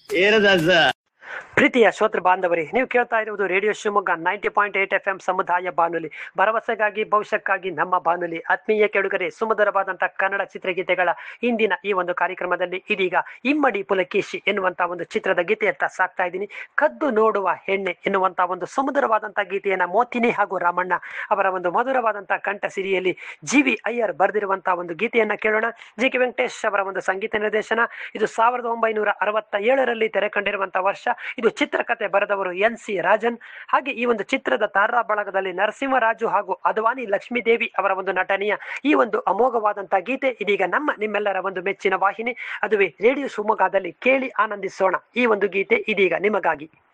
ಏನದ ಪ್ರೀತಿಯ ಶ್ರೋತೃ ಬಾಂಧವರೇ, ನೀವು ಕೇಳ್ತಾ ಇರುವುದು ರೇಡಿಯೋ ಶಿವಮೊಗ್ಗ 90.8 FM ಸಮುದಾಯ ಬಾನುಲಿ, ಭರವಸೆಗಾಗಿ ಭವಿಷ್ಯಕ್ಕಾಗಿ ನಮ್ಮ ಬಾನುಲಿ. ಆತ್ಮೀಯ ಕೇಳುಗರೆ, ಸುಮಧುರವಾದಂತಹ ಕನ್ನಡ ಚಿತ್ರಗೀತೆಗಳ ಇಂದಿನ ಈ ಒಂದು ಕಾರ್ಯಕ್ರಮದಲ್ಲಿ ಇದೀಗ ಇಮ್ಮಡಿ ಪುಲಕೇಶಿ ಎನ್ನುವಂತಹ ಒಂದು ಚಿತ್ರದ ಗೀತೆಯತ್ತ ಸಾಕ್ತಾ ಇದ್ದೀನಿ. ಕದ್ದು ನೋಡುವ ಹೆಣ್ಣೆ ಎನ್ನುವಂತಹ ಒಂದು ಸುಮಧುರವಾದಂತಹ ಗೀತೆಯನ್ನ ಮೋತಿನಿ ಹಾಗೂ ರಾಮಣ್ಣ ಅವರ ಒಂದು ಮಧುರವಾದಂತಹ ಕಂಠ ಸಿರಿಯಲ್ಲಿ GV ಅಯ್ಯರ್ ಬರೆದಿರುವಂತಹ ಒಂದು ಗೀತೆಯನ್ನ ಕೇಳೋಣ. JK ವೆಂಕಟೇಶ್ ಅವರ ಒಂದು ಸಂಗೀತ ನಿರ್ದೇಶನ. ಇದು 1967ರಲ್ಲಿ ತೆರೆ ಕಂಡಿರುವಂತಹ ವರ್ಷ. ಇದು ಚಿತ್ರಕಥೆ ಬರೆದವರು NC ರಾಜನ್. ಹಾಗೆ ಈ ಒಂದು ಚಿತ್ರದ ತಾರಾ ಬಳಗದಲ್ಲಿ ನರಸಿಂಹರಾಜು ಹಾಗೂ ಅದ್ವಾನಿ ಲಕ್ಷ್ಮೀದೇವಿ ಅವರ ಒಂದು ನಟನೆಯ ಈ ಒಂದು ಅಮೋಘವಾದಂತಹ ಗೀತೆ ಇದೀಗ ನಿಮ್ಮೆಲ್ಲರ ಒಂದು ಮೆಚ್ಚಿನ ವಾಹಿನಿ, ಅದುವೇ ರೇಡಿಯೋ ಶಿವಮೊಗ್ಗದಲ್ಲಿ ಕೇಳಿ ಆನಂದಿಸೋಣ. ಈ ಒಂದು ಗೀತೆ ಇದೀಗ ನಿಮಗಾಗಿ.